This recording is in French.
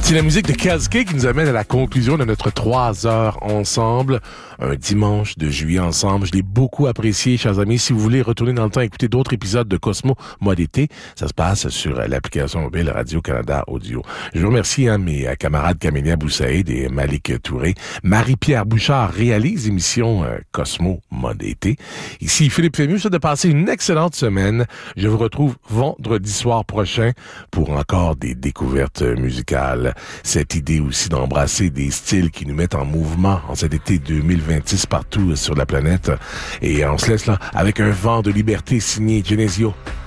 C'est la musique de Kazke qui nous amène à la conclusion de notre 3 heures ensemble. Un dimanche de juillet ensemble. Je l'ai beaucoup apprécié, chers amis. Si vous voulez retourner dans le temps et écouter d'autres épisodes de Cosmo Mode été, ça se passe sur l'application mobile Radio-Canada Audio. Je vous remercie mes camarades Camélia Boussaïd et Malik Touré. Marie-Pierre Bouchard réalise l'émission Cosmo Mode été. Ici Philippe Fému, je vous souhaite de passer une excellente semaine. Je vous retrouve vendredi soir prochain pour encore des découvertes musicales. Cette idée aussi d'embrasser des styles qui nous mettent en mouvement en cet été 2026 partout sur la planète. Et on se laisse là avec un vent de liberté signé Genesio.